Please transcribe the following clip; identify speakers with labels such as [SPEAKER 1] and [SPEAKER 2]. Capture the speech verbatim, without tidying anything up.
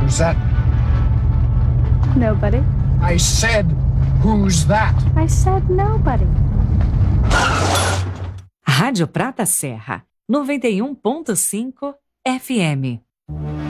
[SPEAKER 1] Who's that?
[SPEAKER 2] Nobody.
[SPEAKER 1] I said, who's that?
[SPEAKER 2] I said nobody.
[SPEAKER 3] Rádio Prata Serra, noventa e um ponto cinco F M.